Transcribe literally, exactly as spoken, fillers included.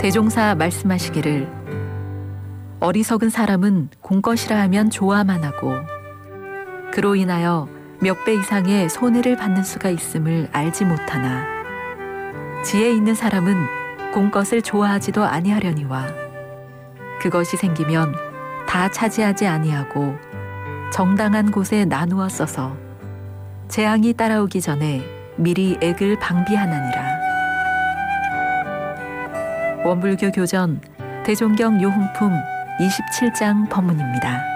대종사 말씀하시기를 어리석은 사람은 공것이라 하면 좋아만 하고 그로 인하여 몇 배 이상의 손해를 받는 수가 있음을 알지 못하나 지혜 있는 사람은 공것을 좋아하지도 아니하려니와 그것이 생기면 다 차지하지 아니하고 정당한 곳에 나누어 써서 재앙이 따라오기 전에 미리 액을 방비하나니라. 원불교 교전 대종경 요훈품 이십칠 장 법문입니다.